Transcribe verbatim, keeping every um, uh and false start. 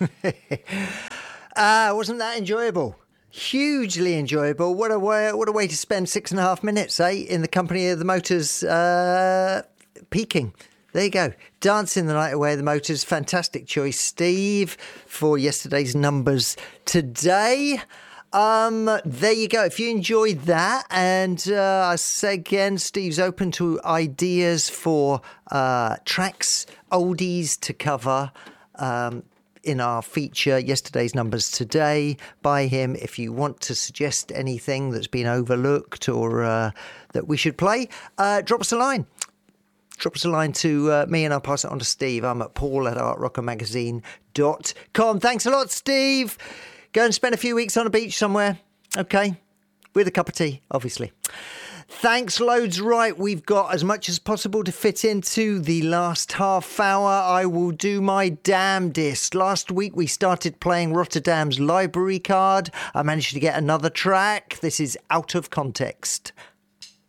Ah, wasn't that enjoyable? Hugely enjoyable. What a way! What a way to spend six and a half minutes, eh? In the company of the Motors, uh, peaking. There you go. Dancing the night away, the Motors. Fantastic choice, Steve, for yesterday's numbers today. Um, there you go. If you enjoyed that, and uh, I say again, Steve's open to ideas for uh, tracks, oldies to cover. Um, in our feature, Yesterday's Numbers Today, by him. If you want to suggest anything that's been overlooked or uh, that we should play, uh, drop us a line. Drop us a line to uh, me and I'll pass it on to Steve. I'm at paul at art rocker magazine dot com. Thanks a lot, Steve. Go and spend a few weeks on a beach somewhere, okay? With a cup of tea, obviously. Thanks loads. Right, we've got as much as possible to fit into the last half hour. I will do my damnedest. Last week we started playing Rotterdam's Library Card. I managed to get another track. This is Out of Context.